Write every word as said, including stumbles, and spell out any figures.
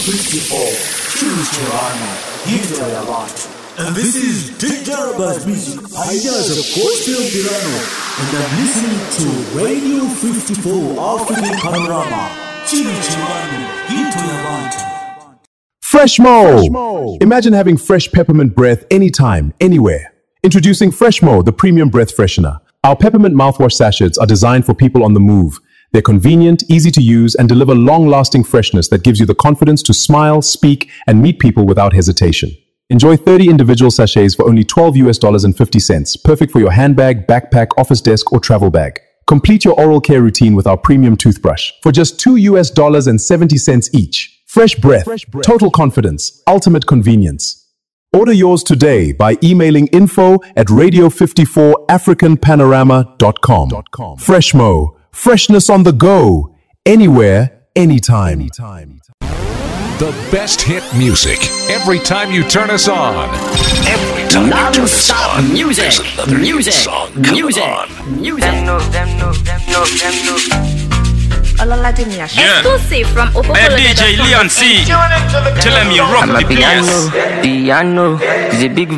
fifty-four, Chimichurano, Hito Yabantu. And this is Dangerous Music, Ideas of Gospel Delano. And I'm listening to Radio fifty-four, African Panorama, Chimichurano, Hito Yabantu. Fresh Mo! Imagine having fresh peppermint breath anytime, anywhere. Introducing Fresh Mo, the premium breath freshener. Our peppermint mouthwash sachets are designed for people on the move. They're convenient, easy to use, and deliver long-lasting freshness that gives you the confidence to smile, speak, and meet people without hesitation. Enjoy thirty individual sachets for only twelve US dollars and fifty cents, perfect for your handbag, backpack, office desk, or travel bag. Complete your oral care routine with our premium toothbrush for just two US dollars and seventy cents each. Fresh breath, Fresh breath, total confidence, ultimate convenience. Order yours today by emailing info at radio fifty-four african panorama dot com. Freshmo, freshness on the go, anywhere, anytime. anytime. The best hit music every time you turn us on. Every time you turn us on, music, there's another music, song coming music, on. music. Them know, them know, them know, them know. Yeah. Exclusive from Hey, D J Leon C. Tell him you rock I'm the a piano, place. piano, is a big